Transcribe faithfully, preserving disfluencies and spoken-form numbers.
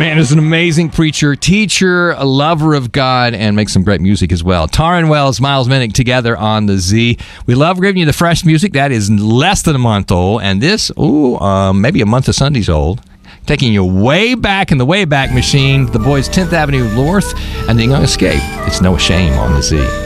man is an amazing preacher, teacher, a lover of God, and makes some great music as well. Taryn Wells, Miles Minnick together on the Z. We love giving you the fresh music that is less than a month old, and this, ooh, um, maybe a month of Sundays old. Taking you way back in the Wayback Machine, the boys tenth Avenue North, and the Young Escape. It's No Shame on the Z.